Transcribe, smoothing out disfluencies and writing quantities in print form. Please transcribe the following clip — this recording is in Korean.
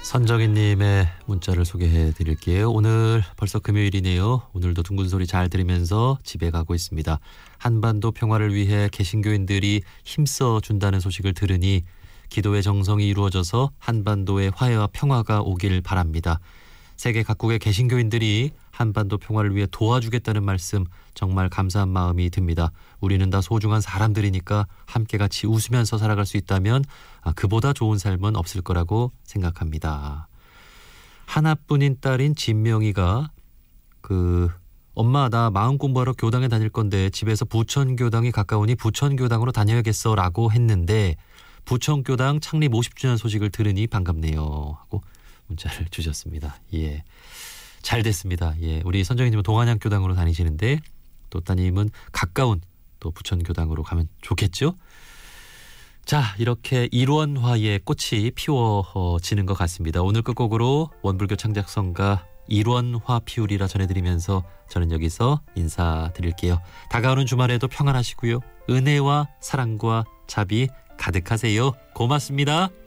선정희님의 문자를 소개해 드릴게요. 오늘 벌써 금요일이네요. 오늘도 둥근 소리 잘 들으면서 집에 가고 있습니다. 한반도 평화를 위해 개신교인들이 힘써 준다는 소식을 들으니 기도의 정성이 이루어져서 한반도의 화해와 평화가 오길 바랍니다. 세계 각국의 개신교인들이 한반도 평화를 위해 도와주겠다는 말씀 정말 감사한 마음이 듭니다. 우리는 다 소중한 사람들이니까 함께 같이 웃으면서 살아갈 수 있다면 그보다 좋은 삶은 없을 거라고 생각합니다. 하나뿐인 딸인 진명이가 엄마 나 마음 공부하러 교당에 다닐 건데 집에서 부천교당이 가까우니 부천교당으로 다녀야겠어 라고 했는데 부천교당 창립 50주년 소식을 들으니 반갑네요 하고 문자를 주셨습니다. 예, 잘 됐습니다. 예, 우리 선정희님은 동안양교당으로 다니시는데 또 따님은 가까운 또 부천교당으로 가면 좋겠죠? 자, 이렇게 일원화의 꽃이 피워지는 것 같습니다. 오늘 끝곡으로 원불교 창작성가 일원화 피우리라 전해드리면서 저는 여기서 인사드릴게요. 다가오는 주말에도 평안하시고요. 은혜와 사랑과 자비 가득하세요. 고맙습니다.